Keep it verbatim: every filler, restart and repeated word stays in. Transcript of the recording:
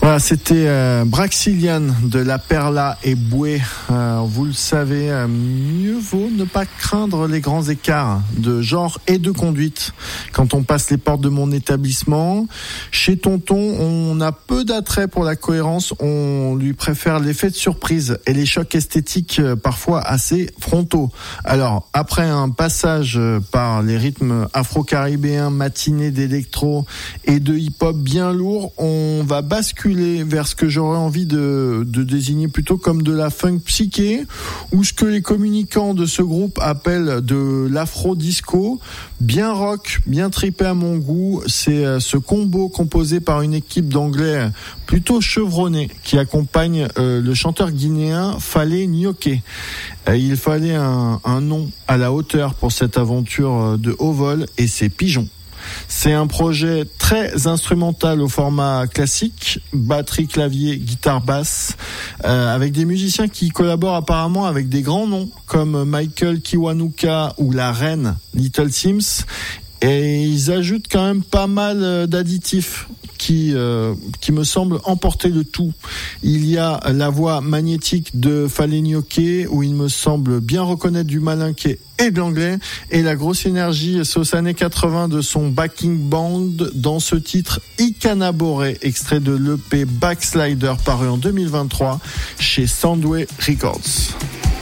Voilà, c'était euh, Braxilian de La Perla et Boué. Euh, vous le savez, euh, mieux vaut ne pas craindre les grands écarts de genre et de conduite. Quand on passe les portes de mon établissement, chez Tonton, on a peu d'attrait pour la cohérence. On lui préfère l'effet de surprise et les chocs esthétiques euh, parfois assez frontaux. Alors, après un passage euh, par les rythmes afro-caribéens, matinés d'électro et de hip-hop bien lourd, on va basculer vers ce que j'aurais envie de, de désigner plutôt comme de la funk psyché, ou ce que les communicants de ce groupe appellent de l'afro-disco, bien rock, bien trippé à mon goût. C'est ce combo composé par une équipe d'anglais plutôt chevronnés qui accompagne euh, le chanteur guinéen Fallé Nyoké. Euh, il fallait un, un nom à la hauteur pour cette aventure de haut vol, et c'est Pigeon. C'est un projet très instrumental au format classique, batterie, clavier, guitare, basse, euh, avec des musiciens qui collaborent apparemment avec des grands noms comme Michael Kiwanuka ou la reine Little Sims. Et ils ajoutent quand même pas mal d'additifs qui euh, qui me semblent emporter le tout. Il y a la voix magnétique de Fallé Nyoké, où il me semble bien reconnaître du malinqué et de l'anglais, et la grosse énergie sauce années quatre-vingts de son backing band dans ce titre Ikanaboré, extrait de l'E P Backslider paru en deux mille vingt-trois chez Soundway Records.